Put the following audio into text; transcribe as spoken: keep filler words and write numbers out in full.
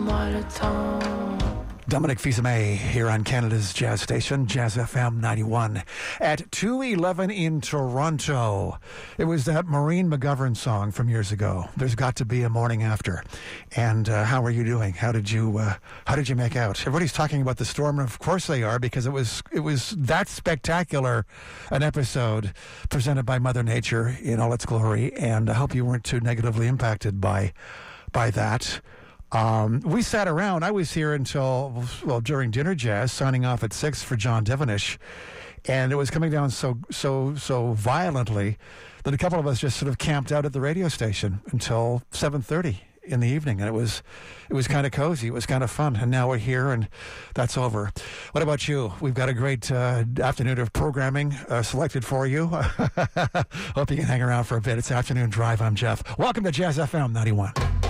Dominic Fils-Aimé here on Canada's Jazz Station, Jazz F M ninety-one. At two eleven in Toronto, it was that Maureen McGovern song from years ago, There's Got to Be a Morning After. And uh, how are you doing? How did you uh, how did you make out? Everybody's talking about the storm, and of course they are, because it was it was that spectacular an episode presented by Mother Nature in all its glory, and I hope you weren't too negatively impacted by by that. Um, we sat around. I was here until, well, during dinner jazz, signing off at six for John Devonish. And it was coming down so, so, so violently that a couple of us just sort of camped out at the radio station until seven thirty in the evening. And it was, it was kind of cozy. It was kind of fun. And now we're here and that's over. What about you? We've got a great uh, afternoon of programming uh, selected for you. Hope you can hang around for a bit. It's Afternoon Drive. I'm Jeff. Welcome to Jazz F M ninety-one.